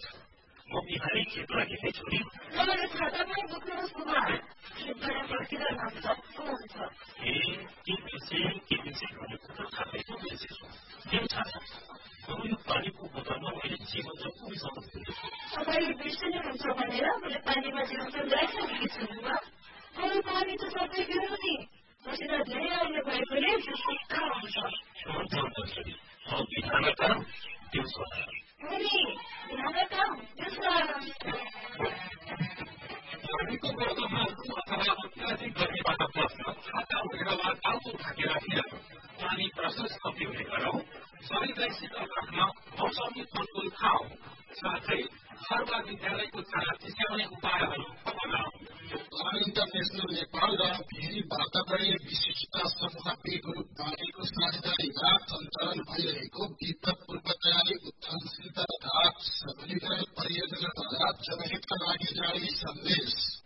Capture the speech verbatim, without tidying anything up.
छ। म बिहानै खेत लागि नै छोडी तपाईँले छाता पनि बोक्नुहोस् बुबा, खेतबाट फर्किँदा घाम सक्दो हुन्छ। ए के बिर्से के बिर्से भनेको त थाहैको बिर्सेछु। के छाता बरु यो पानीको बोतलमा मैले जीवन र पुगेसम्म पुगेछु। तपाईँले बिर्सिनुहुन्छ भनेर मैले पानीमा जीवन ल्याइसकेकी छु बुबा। तर पानी त सबै पिउनु नि, पसिना धेरै आउने भएकोले सुक्खा हुन्छ। हुन्छ हुन्छ छोरी, अब बिहान काम दिउँसो आराम। अनि बिहान काम दिउँसो आराम। पानीको बोतलमा अथवा अत्याधिक गर्मीबाट बस्न छाता ओढेर वा टाउको ढाकेर हिँड्नु। पानी प्रशस्त पिउने गरौँ। शरीरलाई शीतल राख्न मौसमी फलफुल खाऊ। साथै घर वा विद्यालयको छाया चिस्याउने उपायहरू अपनाऊ। इन्टरनेशनल नेपाल र भेरी वातावरणीय विशिष्टता समूह बे ग्रुप बारेको साझेदारीमा सञ्चालन भइरहेको विपद पूर्व तयारी उत्थानशीलता तथा सबलीकरण परियोजनाद्वारा जनहितका लागि जारी सन्देश।